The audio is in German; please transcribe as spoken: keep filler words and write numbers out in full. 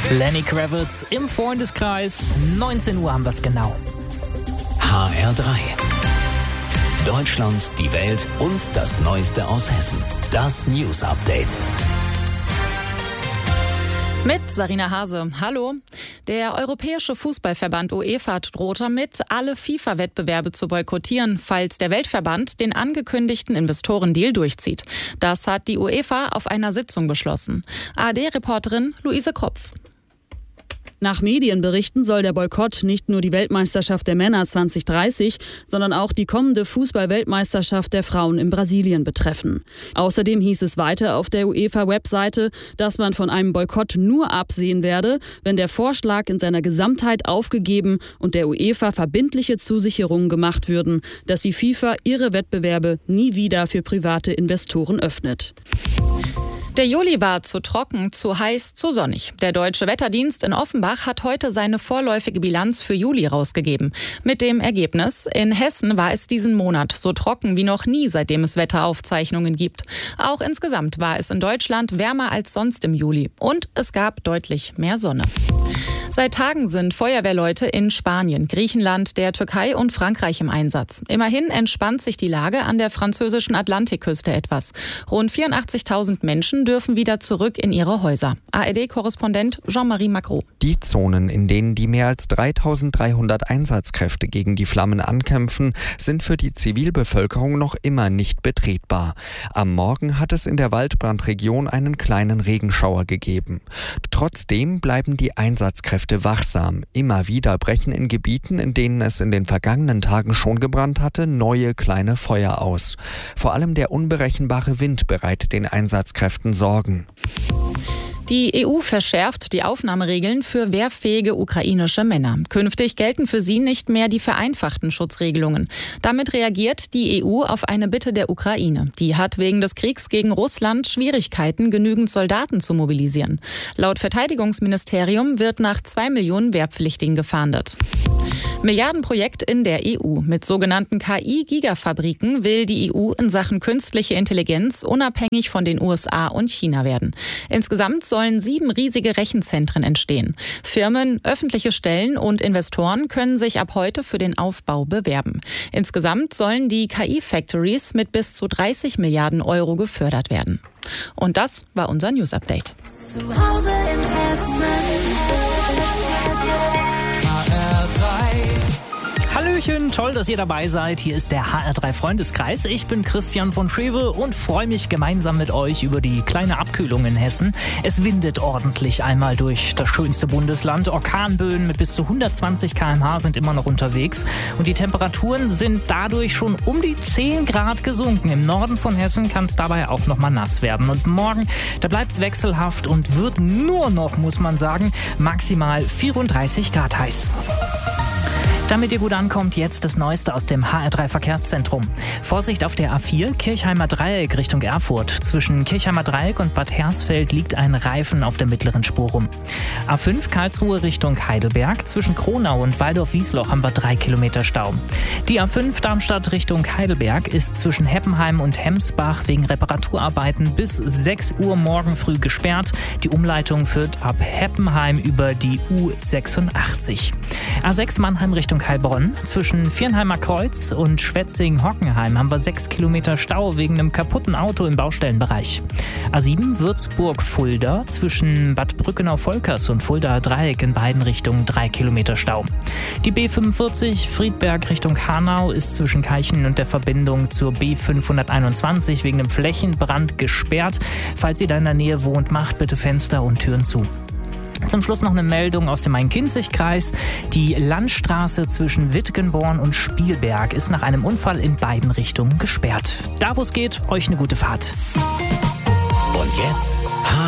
Lenny Kravitz im Freundeskreis. neunzehn Uhr haben wir es genau. H R drei. Deutschland, die Welt und das Neueste aus Hessen. Das News Update. Mit Sarina Hase. Hallo. Der Europäische Fußballverband UEFA droht damit, alle FIFA-Wettbewerbe zu boykottieren, falls der Weltverband den angekündigten Investorendeal durchzieht. Das hat die UEFA auf einer Sitzung beschlossen. A R D-Reporterin Luise Kropf. Nach Medienberichten soll der Boykott nicht nur die Weltmeisterschaft der Männer zwanzig dreißig, sondern auch die kommende Fußball-Weltmeisterschaft der Frauen in Brasilien betreffen. Außerdem hieß es weiter auf der UEFA-Webseite, dass man von einem Boykott nur absehen werde, wenn der Vorschlag in seiner Gesamtheit aufgegeben und der UEFA verbindliche Zusicherungen gemacht würden, dass die FIFA ihre Wettbewerbe nie wieder für private Investoren öffnet. Der Juli war zu trocken, zu heiß, zu sonnig. Der Deutsche Wetterdienst in Offenbach hat heute seine vorläufige Bilanz für Juli rausgegeben. Mit dem Ergebnis: In Hessen war es diesen Monat so trocken wie noch nie, seitdem es Wetteraufzeichnungen gibt. Auch insgesamt war es in Deutschland wärmer als sonst im Juli. Und es gab deutlich mehr Sonne. Seit Tagen sind Feuerwehrleute in Spanien, Griechenland, der Türkei und Frankreich im Einsatz. Immerhin entspannt sich die Lage an der französischen Atlantikküste etwas. Rund vierundachtzigtausend Menschen dürfen wieder zurück in ihre Häuser. A R D-Korrespondent Jean-Marie Macron. Die Zonen, in denen die mehr als dreitausenddreihundert Einsatzkräfte gegen die Flammen ankämpfen, sind für die Zivilbevölkerung noch immer nicht betretbar. Am Morgen hat es in der Waldbrandregion einen kleinen Regenschauer gegeben. Trotzdem bleiben die Einsatzkräfte wachsam. Immer wieder brechen in Gebieten, in denen es in den vergangenen Tagen schon gebrannt hatte, neue kleine Feuer aus. Vor allem der unberechenbare Wind bereitet den Einsatzkräften Sorgen. Die E U verschärft die Aufnahmeregeln für wehrfähige ukrainische Männer. Künftig gelten für sie nicht mehr die vereinfachten Schutzregelungen. Damit reagiert die E U auf eine Bitte der Ukraine. Die hat wegen des Kriegs gegen Russland Schwierigkeiten, genügend Soldaten zu mobilisieren. Laut Verteidigungsministerium wird nach zwei Millionen Wehrpflichtigen gefahndet. Milliardenprojekt in der E U. Mit sogenannten K I-Gigafabriken will die E U in Sachen künstliche Intelligenz unabhängig von den U S A und China werden. Insgesamt sollen sieben riesige Rechenzentren entstehen. Firmen, öffentliche Stellen und Investoren können sich ab heute für den Aufbau bewerben. Insgesamt sollen die K I-Factories mit bis zu dreißig Milliarden Euro gefördert werden. Und das war unser News Update. Zu Hause in Hessen. Hallöchen, toll, dass ihr dabei seid. Hier ist der H R drei Freundeskreis. Ich bin Christian von Trewe und freue mich gemeinsam mit euch über die kleine Abkühlung in Hessen. Es windet ordentlich einmal durch das schönste Bundesland. Orkanböen mit bis zu hundertzwanzig Kilometer pro Stunde sind immer noch unterwegs. Und die Temperaturen sind dadurch schon um die zehn Grad gesunken. Im Norden von Hessen kann es dabei auch noch mal nass werden. Und morgen, da bleibt es wechselhaft und wird nur noch, muss man sagen, maximal vierunddreißig Grad heiß. Damit ihr gut ankommt, jetzt das Neueste aus dem H R drei Verkehrszentrum. Vorsicht auf der A vier, Kirchheimer Dreieck Richtung Erfurt. Zwischen Kirchheimer Dreieck und Bad Hersfeld liegt ein Reifen auf der mittleren Spur rum. A fünf, Karlsruhe Richtung Heidelberg. Zwischen Kronau und Waldorf-Wiesloch haben wir drei Kilometer Stau. Die A fünf, Darmstadt Richtung Heidelberg, ist zwischen Heppenheim und Hemsbach wegen Reparaturarbeiten bis sechs Uhr morgen früh gesperrt. Die Umleitung führt ab Heppenheim über die U sechsundachtzig. A sechs, Mannheim Richtung Heilbronn. Zwischen Viernheimer Kreuz und Schwetzing-Hockenheim haben wir sechs Kilometer Stau wegen einem kaputten Auto im Baustellenbereich. A sieben, Würzburg-Fulda. Zwischen Bad Brückenau-Volkers und Fuldaer Dreieck in beiden Richtungen drei Kilometer Stau. Die B fünfundvierzig, Friedberg Richtung Hanau, ist zwischen Keichen und der Verbindung zur B fünfhunderteinundzwanzig wegen einem Flächenbrand gesperrt. Falls ihr da in der Nähe wohnt, macht bitte Fenster und Türen zu. Zum Schluss noch eine Meldung aus dem Main-Kinzig-Kreis. Die Landstraße zwischen Wittgenborn und Spielberg ist nach einem Unfall in beiden Richtungen gesperrt. Da, wo es geht, euch eine gute Fahrt. Und jetzt